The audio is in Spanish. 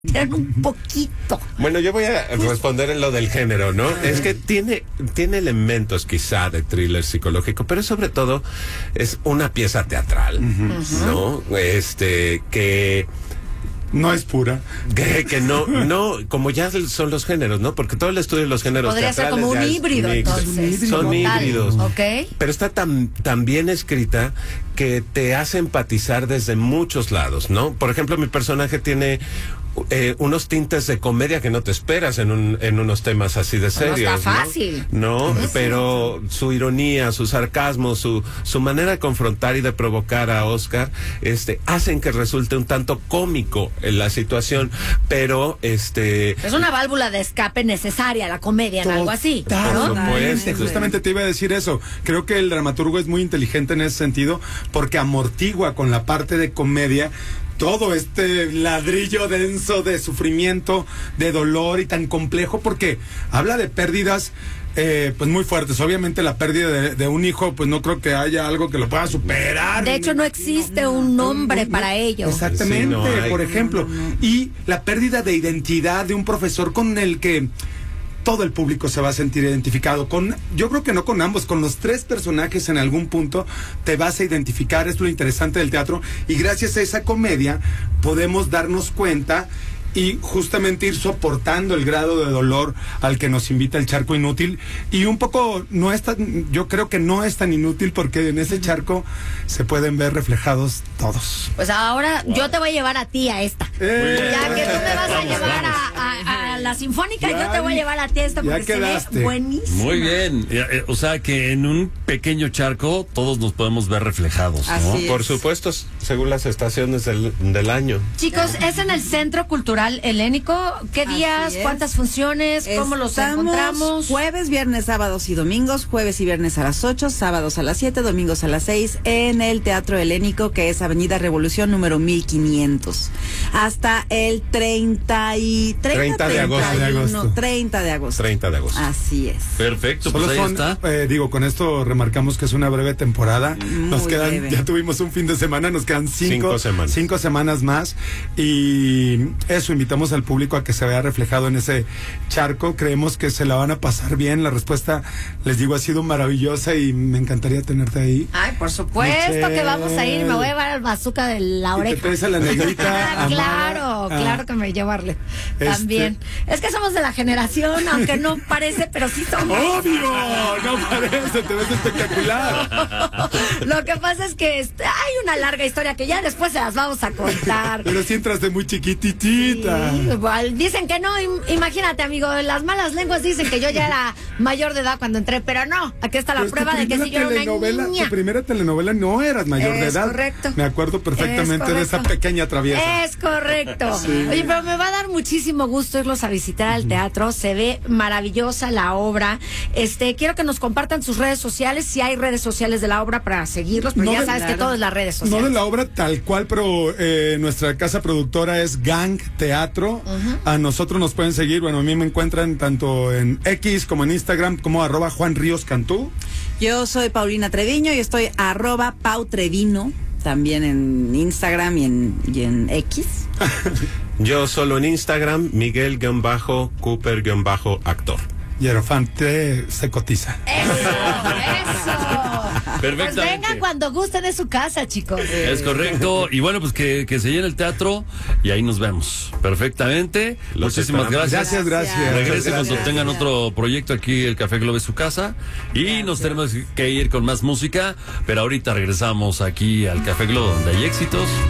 Un poquito. Bueno, yo voy a responder en lo del género, ¿no? Es que tiene elementos quizá de thriller psicológico, pero sobre todo es una pieza teatral, ¿no? Que no es pura. Que no, como ya son los géneros, ¿no? Porque todo el estudio de los géneros podría ser como un híbrido, entonces. Son híbridos. Ok. Pero está tan bien escrita que te hace empatizar desde muchos lados, ¿no? Por ejemplo, mi personaje tiene unos tintes de comedia que no te esperas en unos temas así de serios. No está fácil. ¿No? Pero su ironía, su sarcasmo, su manera de confrontar y de provocar a Oscar, hacen que resulte un tanto cómico en la situación, pero es una válvula de escape necesaria la comedia en algo así, ¿no? Justamente te iba a decir eso. Creo que el dramaturgo es muy inteligente en ese sentido porque amortigua con la parte de comedia todo este ladrillo denso de sufrimiento, de dolor y tan complejo, porque habla de pérdidas pues muy fuertes. Obviamente la pérdida de un hijo, pues no creo que haya algo que lo pueda superar. De hecho, no existe un nombre para ello. Exactamente, sí, no hay. por ejemplo. Y la pérdida de identidad de un profesor con el que todo el público se va a sentir identificado yo creo que no con ambos, con los tres personajes en algún punto te vas a identificar. Es lo interesante del teatro, y gracias a esa comedia podemos darnos cuenta y justamente ir soportando el grado de dolor al que nos invita el charco inútil. Y un poco yo creo que no es tan inútil, porque en ese charco se pueden ver reflejados todos. Pues ahora yo te voy a llevar a ti a esta. Ya que tú me vas a llevar a la Sinfónica, yo te voy a llevar a ti a esta, porque se ve buenísimo. Muy bien. O sea que en un pequeño charco todos nos podemos ver reflejados, ¿no? Así es. Por supuesto, según las estaciones del año. Chicos, es en el Centro Cultural Helénico. ¿Qué días? ¿Cuántas funciones? ¿Cómo los encontramos? Jueves, viernes, sábados y domingos. Jueves y viernes a las 8, sábados a las 7, domingos a las 6, en el Teatro Helénico, que es Avenida Revolución número 1500. Hasta el 30 de agosto. 30 de agosto. Así es. Perfecto, pues ahí está. Con esto remarcamos que es una breve temporada. Nos quedan, breve. Ya tuvimos un fin de semana, nos quedan 5 semanas más. Y eso, invitamos al público a que se vea reflejado en ese charco. Creemos que se la van a pasar bien. La respuesta, les digo, ha sido maravillosa y me encantaría tenerte ahí. Ay, por supuesto que vamos a ir. Me voy a llevar al bazooka de la oreja. ¿Te traes a la negrita? Claro que me voy a llevarle. También. Es que somos de la generación, aunque no parece, pero sí somos. ¡Obvio! No parece, te ves espectacular. Lo que pasa es que hay una larga historia que ya después se las vamos a contar. Pero si entraste muy chiquititita. Sí, igual. Dicen que no, imagínate, amigo, las malas lenguas dicen que yo ya era mayor de edad cuando entré, pero no, aquí está la prueba de que si yo era una niña. Tu primera telenovela no eras mayor de edad. Es correcto. Me acuerdo perfectamente de esa pequeña traviesa. Es correcto. Sí. Oye, pero me va a dar muchísimo gusto irlos a visitar al teatro. Se ve maravillosa la obra. Quiero que nos compartan sus redes sociales, si hay redes sociales de la obra para seguirlos, pero ya sabes que todo es las redes sociales. No de la obra tal cual, pero nuestra casa productora es Gang Teatro. A nosotros nos pueden seguir. Bueno, a mí me encuentran tanto en X como en Instagram como @JuanRíosCantú. Yo soy Paulina Treviño y estoy @PauTrevino, también en Instagram y en X. Yo solo en Instagram, Miguel-Cooper-actor. Hierofante se cotiza. Eso. Perfectamente. Pues vengan cuando gusten de su casa, chicos. Es correcto. Y bueno, pues que se llene el teatro y ahí nos vemos. Perfectamente. Muchísimas gracias. Gracias. Regresen cuando tengan otro proyecto aquí, el Café Globo es su casa. Y nos tenemos que ir con más música. Pero ahorita regresamos aquí al Café Globo, donde hay éxitos.